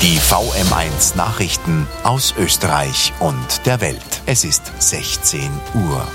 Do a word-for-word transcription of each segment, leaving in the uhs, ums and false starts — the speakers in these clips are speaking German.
Die V M eins Nachrichten aus Österreich und der Welt. Es ist sechzehn Uhr.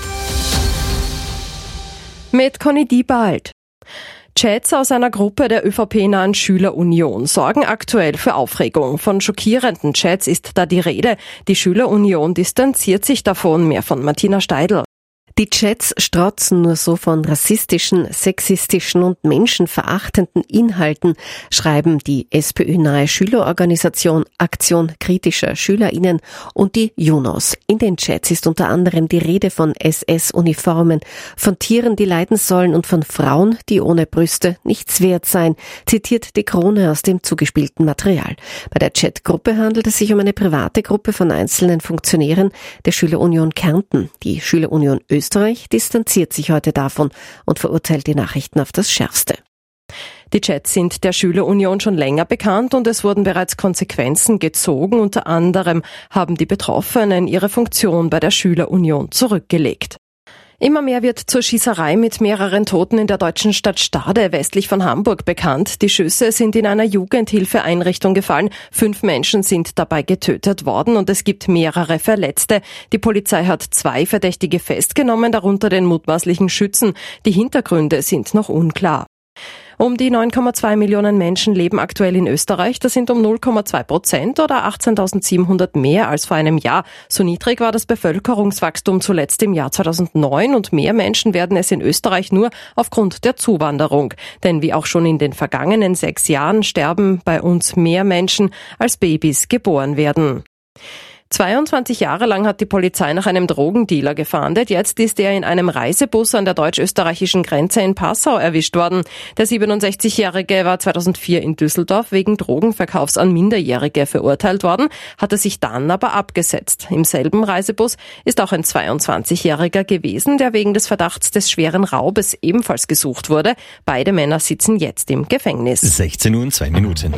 Mit Conny Diebald. Chats aus einer Gruppe der ÖVP-nahen Schülerunion sorgen aktuell für Aufregung. Von schockierenden Chats ist da die Rede. Die Schülerunion distanziert sich davon. Mehr von Martina Steidl. Die Chats strotzen nur so von rassistischen, sexistischen und menschenverachtenden Inhalten, schreiben die SPÖ-nahe Schülerorganisation Aktion kritischer SchülerInnen und die JUNOS. In den Chats ist unter anderem die Rede von S S-Uniformen, von Tieren, die leiden sollen und von Frauen, die ohne Brüste nichts wert seien, zitiert die Krone aus dem zugespielten Material. Bei der Chatgruppe handelt es sich um eine private Gruppe von einzelnen Funktionären der Schülerunion Kärnten. Die Schülerunion Österreich Österreich distanziert sich heute davon und verurteilt die Nachrichten auf das Schärfste. Die Chats sind der Schülerunion schon länger bekannt und es wurden bereits Konsequenzen gezogen. Unter anderem haben die Betroffenen ihre Funktion bei der Schülerunion zurückgelegt. Immer mehr wird zur Schießerei mit mehreren Toten in der deutschen Stadt Stade westlich von Hamburg bekannt. Die Schüsse sind in einer Jugendhilfeeinrichtung gefallen. Fünf Menschen sind dabei getötet worden und es gibt mehrere Verletzte. Die Polizei hat zwei Verdächtige festgenommen, darunter den mutmaßlichen Schützen. Die Hintergründe sind noch unklar. Um die neun Komma zwei Millionen Menschen leben aktuell in Österreich. Das sind um null Komma zwei Prozent oder achtzehntausendsiebenhundert mehr als vor einem Jahr. So niedrig war das Bevölkerungswachstum zuletzt im Jahr zweitausendneun und mehr Menschen werden es in Österreich nur aufgrund der Zuwanderung. Denn wie auch schon in den vergangenen sechs Jahren sterben bei uns mehr Menschen, als Babys geboren werden. zweiundzwanzig Jahre lang hat die Polizei nach einem Drogendealer gefahndet. Jetzt ist er in einem Reisebus an der deutsch-österreichischen Grenze in Passau erwischt worden. Der siebenundsechzigjährige war zweitausendvier in Düsseldorf wegen Drogenverkaufs an Minderjährige verurteilt worden, hatte sich dann aber abgesetzt. Im selben Reisebus ist auch ein zweiundzwanzigjähriger gewesen, der wegen des Verdachts des schweren Raubes ebenfalls gesucht wurde. Beide Männer sitzen jetzt im Gefängnis. sechzehn Uhr und zwei Minuten.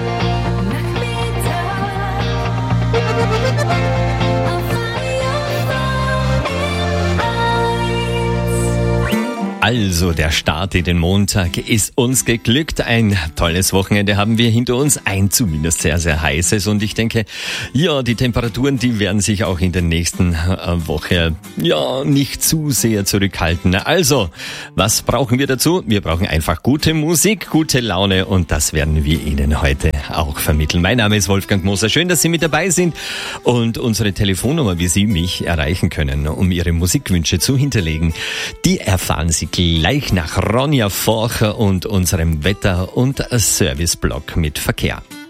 Also, der Start in den Montag ist uns geglückt. Ein tolles Wochenende haben wir hinter uns. Ein zumindest sehr, sehr heißes. Und ich denke, ja, die Temperaturen, die werden sich auch in der nächsten Woche, ja, nicht zu sehr zurückhalten. Also, was brauchen wir dazu? Wir brauchen einfach gute Musik, gute Laune und das werden wir Ihnen heute auch vermitteln. Mein Name ist Wolfgang Moser. Schön, dass Sie mit dabei sind. Und unsere Telefonnummer, wie Sie mich erreichen können, um Ihre Musikwünsche zu hinterlegen, die erfahren Sie gleich nach Ronja Forcher und unserem Wetter- und Serviceblog mit Verkehr.